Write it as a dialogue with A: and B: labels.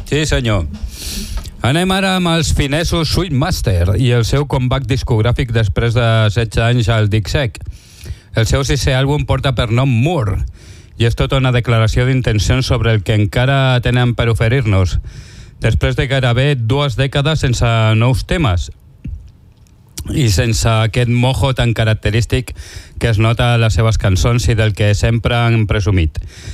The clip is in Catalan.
A: Sí, senyor. Anem ara amb els finesos Sweetmaster i el seu comeback discogràfic després de 16 anys al Dic Sec. El seu 6è àlbum porta per nom Moore i és tota una declaració d'intencions sobre el que encara tenen per oferir-nos. Després de gairebé 2 dècades sense nous temes i sense aquest mojo tan característic que es nota a les seves cançons i del que sempre han presumit.